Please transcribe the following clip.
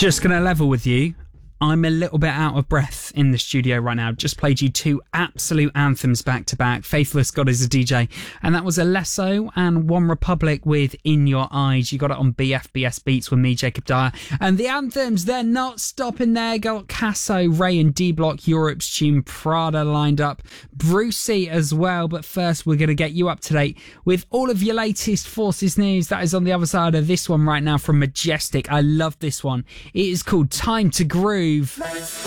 Just going to level with you. I'm a little bit out of breath in the studio right now. Just played you two absolute anthems back to back. Faithless God is a DJ. And that was Alesso and One Republic with In Your Eyes. You got it on BFBS Beats with me, Jacob Dyer. And the anthems, they're not stopping there. Got Casso, Ray and D-Block, Europe's tune, Prada lined up. Brucey as well. But first, we're going to get you up to date with all of your latest Forces news. That is on the other side of this one right now from Majestic. I love this one. It is called Time to Groove.